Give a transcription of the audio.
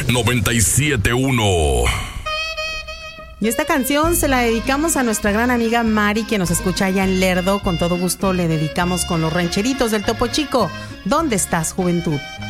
97.1. Y esta canción se la dedicamos a nuestra gran amiga Mari, que nos escucha allá en Lerdo. Con todo gusto le dedicamos con los rancheritos del Topo Chico. ¿Dónde estás, juventud?